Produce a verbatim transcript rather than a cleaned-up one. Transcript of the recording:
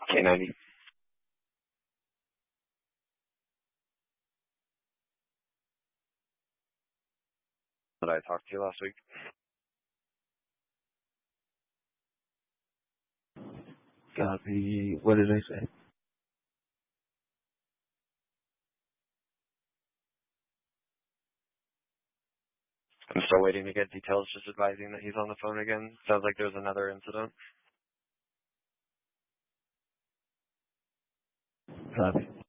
K ninety. Did I talk to you last week? Copy. What did I say? I'm still waiting to get details, just advising that he's on the phone again. Sounds like there's another incident. Copy.